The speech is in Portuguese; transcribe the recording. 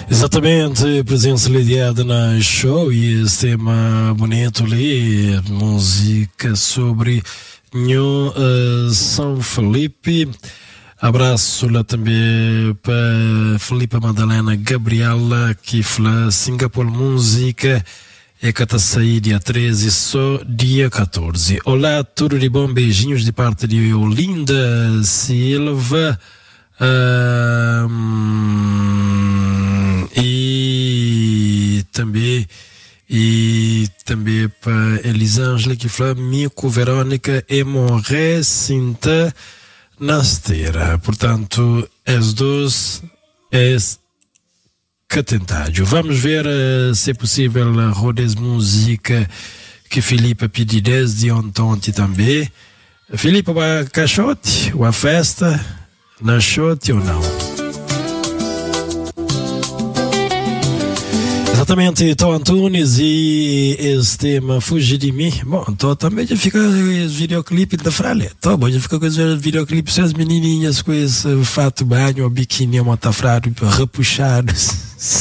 Exatamente, presença lidiada na show e esse tema bonito ali, música sobre São Felipe. Abraço lá também para Felipe Madalena Gabriela, que fala Singapura Música. É que está sair dia 13 só dia 14. Olá, tudo de bom, beijinhos de parte de Olinda Silva. E também para Elisângela que fala Mico Verônica e Morré Cinta Nasteira. Portanto, as duas que tentádio. Vamos ver se é possível a rodas música que Filipe pediu desde ontem também. Filipe, vai a caixote, ou a festa, na chote ou não? Exatamente, Tó Antunes e esse tema Fugir de Mim. Bom, Tó também já fica os videoclipes da Fralha. Tó, já fica com os videoclipes, as menininhas com esse fato banho, o biquíni, a motafrado, repuxados.